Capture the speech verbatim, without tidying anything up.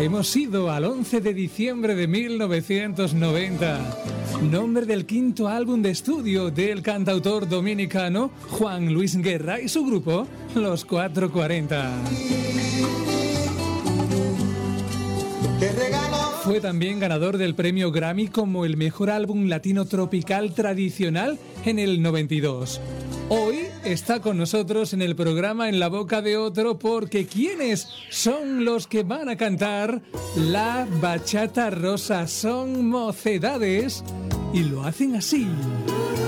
Hemos ido al once de diciembre de mil novecientos noventa, nombre del quinto álbum de estudio del cantautor dominicano Juan Luis Guerra y su grupo Los cuatro cuarenta. Fue también ganador del premio Grammy como el mejor álbum latino tropical tradicional en el noventa y dos. Hoy está con nosotros en el programa En la boca de otro, porque ¿quiénes son los que van a cantar la bachata rosa? Son Mocedades y lo hacen así.